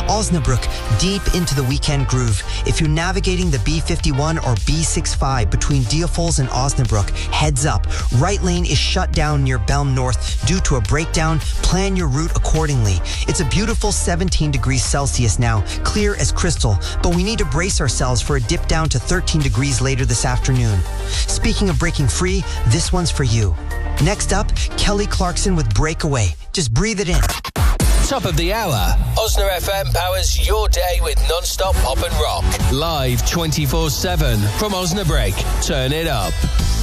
Osnabrück, deep into the weekend groove. If you're navigating the B51 or B65 between Diepholz and Osnabrück, heads up. Right lane is shut down near Belm North due to a breakdown. Plan your route accordingly. It's a beautiful 17 degrees Celsius now, clear as crystal, but we need to brace ourselves for a dip down to 13 degrees later this afternoon. Speaking of breaking free, this one's for you. Next up, Kelly Clarkson with Breakaway. Just breathe it in. Top of the hour. Osna FM powers your day with non-stop pop and rock. Live 24/7 from Osnabrück. Turn it up.